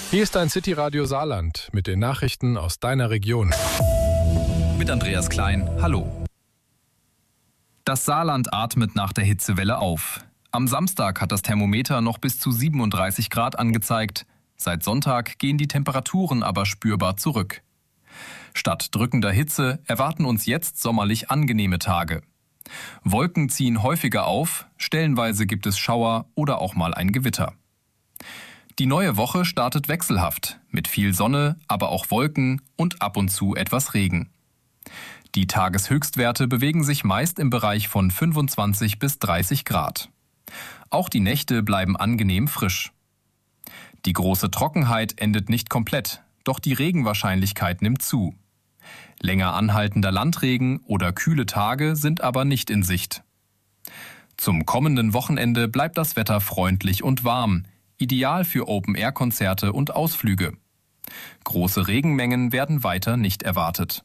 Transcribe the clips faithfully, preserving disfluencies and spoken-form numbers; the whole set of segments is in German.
Hier ist dein City-Radio Saarland mit den Nachrichten aus deiner Region. Mit Andreas Klein, hallo. Das Saarland atmet nach der Hitzewelle auf. Am Samstag hat das Thermometer noch bis zu siebenunddreißig Grad angezeigt. Seit Sonntag gehen die Temperaturen aber spürbar zurück. Statt drückender Hitze erwarten uns jetzt sommerlich angenehme Tage. Wolken ziehen häufiger auf, stellenweise gibt es Schauer oder auch mal ein Gewitter. Die neue Woche startet wechselhaft, mit viel Sonne, aber auch Wolken und ab und zu etwas Regen. Die Tageshöchstwerte bewegen sich meist im Bereich von fünfundzwanzig bis dreißig Grad. Auch die Nächte bleiben angenehm frisch. Die große Trockenheit endet nicht komplett, doch die Regenwahrscheinlichkeit nimmt zu. Länger anhaltender Landregen oder kühle Tage sind aber nicht in Sicht. Zum kommenden Wochenende bleibt das Wetter freundlich und warm, ideal für Open-Air-Konzerte und Ausflüge. Große Regenmengen werden weiter nicht erwartet.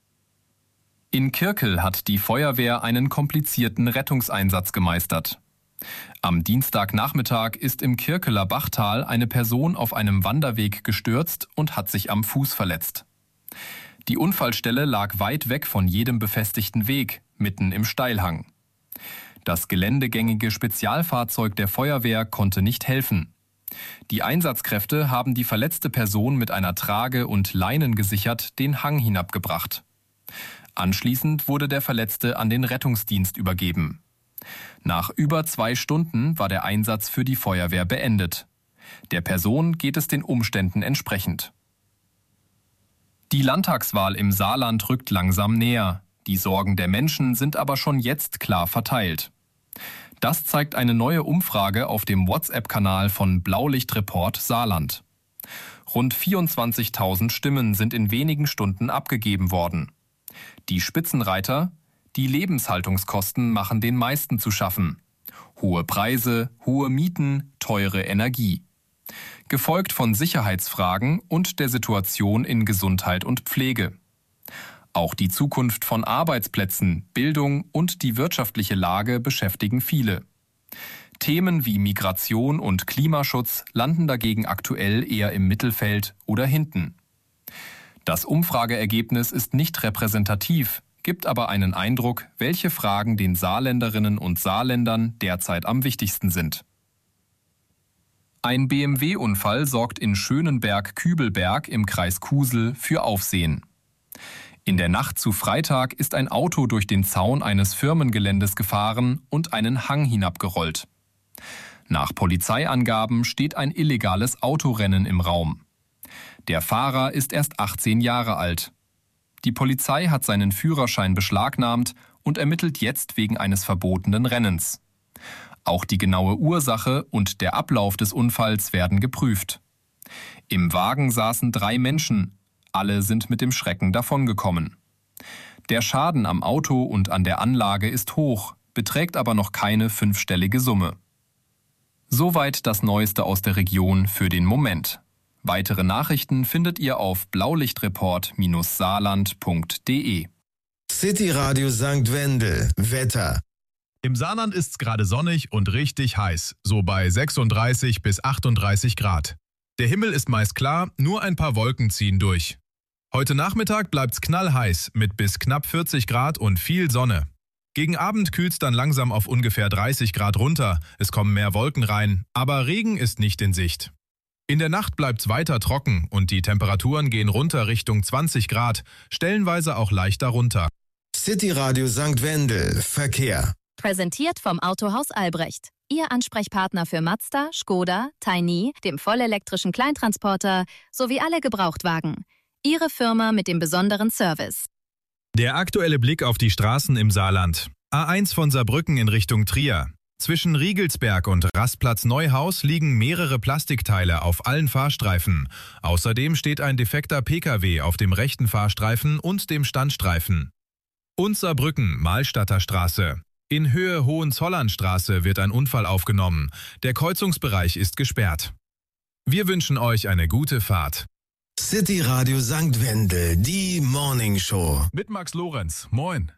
In Kirkel hat die Feuerwehr einen komplizierten Rettungseinsatz gemeistert. Am Dienstagnachmittag ist im Kirkeler Bachtal eine Person auf einem Wanderweg gestürzt und hat sich am Fuß verletzt. Die Unfallstelle lag weit weg von jedem befestigten Weg, mitten im Steilhang. Das geländegängige Spezialfahrzeug der Feuerwehr konnte nicht helfen. Die Einsatzkräfte haben die verletzte Person mit einer Trage und Leinen gesichert den Hang hinabgebracht. Anschließend wurde der Verletzte an den Rettungsdienst übergeben. Nach über zwei Stunden war der Einsatz für die Feuerwehr beendet. Der Person geht es den Umständen entsprechend. Die Landtagswahl im Saarland rückt langsam näher. Die Sorgen der Menschen sind aber schon jetzt klar verteilt. Das zeigt eine neue Umfrage auf dem WhatsApp-Kanal von Blaulichtreport Saarland. Rund vierundzwanzigtausend Stimmen sind in wenigen Stunden abgegeben worden. Die Spitzenreiter: die Lebenshaltungskosten machen den meisten zu schaffen. Hohe Preise, hohe Mieten, teure Energie. Gefolgt von Sicherheitsfragen und der Situation in Gesundheit und Pflege. Auch die Zukunft von Arbeitsplätzen, Bildung und die wirtschaftliche Lage beschäftigen viele. Themen wie Migration und Klimaschutz landen dagegen aktuell eher im Mittelfeld oder hinten. Das Umfrageergebnis ist nicht repräsentativ, gibt aber einen Eindruck, welche Fragen den Saarländerinnen und Saarländern derzeit am wichtigsten sind. Ein B M W-Unfall sorgt in Schönenberg-Kübelberg im Kreis Kusel für Aufsehen. In der Nacht zu Freitag ist ein Auto durch den Zaun eines Firmengeländes gefahren und einen Hang hinabgerollt. Nach Polizeiangaben steht ein illegales Autorennen im Raum. Der Fahrer ist erst achtzehn Jahre alt. Die Polizei hat seinen Führerschein beschlagnahmt und ermittelt jetzt wegen eines verbotenen Rennens. Auch die genaue Ursache und der Ablauf des Unfalls werden geprüft. Im Wagen saßen drei Menschen. Alle sind mit dem Schrecken davongekommen. Der Schaden am Auto und an der Anlage ist hoch, beträgt aber noch keine fünfstellige Summe. Soweit das Neueste aus der Region für den Moment. Weitere Nachrichten findet ihr auf blaulichtreport saarland punkt de. City Radio Sankt Wendel. Wetter. Im Saarland ist es gerade sonnig und richtig heiß, so bei sechsunddreißig bis achtunddreißig Grad. Der Himmel ist meist klar, nur ein paar Wolken ziehen durch. Heute Nachmittag bleibt's knallheiß mit bis knapp vierzig Grad und viel Sonne. Gegen Abend kühlt's dann langsam auf ungefähr dreißig Grad runter, es kommen mehr Wolken rein, aber Regen ist nicht in Sicht. In der Nacht bleibt's weiter trocken und die Temperaturen gehen runter Richtung zwanzig Grad, stellenweise auch leicht darunter. City Radio Sankt Wendel. Verkehr. Präsentiert vom Autohaus Albrecht. Ihr Ansprechpartner für Mazda, Škoda, Tiny, dem vollelektrischen Kleintransporter sowie alle Gebrauchtwagen. Ihre Firma mit dem besonderen Service. Der aktuelle Blick auf die Straßen im Saarland. A eins von Saarbrücken in Richtung Trier. Zwischen Riegelsberg und Rastplatz Neuhaus liegen mehrere Plastikteile auf allen Fahrstreifen. Außerdem steht ein defekter Pkw auf dem rechten Fahrstreifen und dem Standstreifen. Und Saarbrücken, Mahlstadter Straße. In Höhe Hohenzollernstraße wird ein Unfall aufgenommen. Der Kreuzungsbereich ist gesperrt. Wir wünschen euch eine gute Fahrt. City Radio Sankt Wendel, die Morning Show. Mit Max Lorenz. Moin.